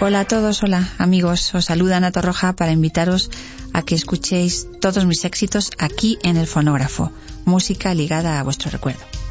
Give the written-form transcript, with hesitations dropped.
Hola a todos, hola amigos, os saluda Ana Torroja para invitaros a que escuchéis todos mis éxitos aquí en el fonógrafo, música ligada a vuestro recuerdo.